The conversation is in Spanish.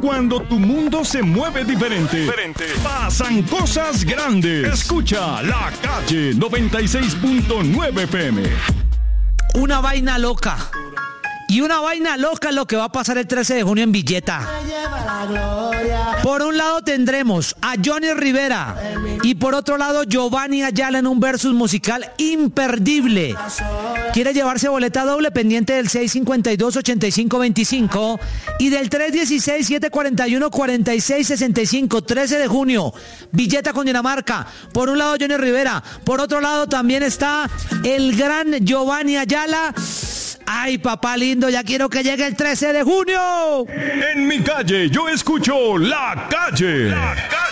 Cuando tu mundo se mueve diferente, pasan cosas grandes. Escucha La Calle 96.9 FM. Una vaina loca. Y una vaina loca es lo que va a pasar el 13 de junio en Villeta. Por un lado tendremos a Johnny Rivera y por otro lado Giovanni Ayala en un versus musical imperdible. ¿Quiere llevarse boleta doble? Pendiente del 652-8525 y del 316-741-4665. 13 de junio, Villeta con Dinamarca. Por un lado Johnny Rivera, por otro lado también está el gran Giovanni Ayala. Ay, papá lindo, ya quiero que llegue el 13 de junio. En mi calle, yo escucho La Calle. La Calle.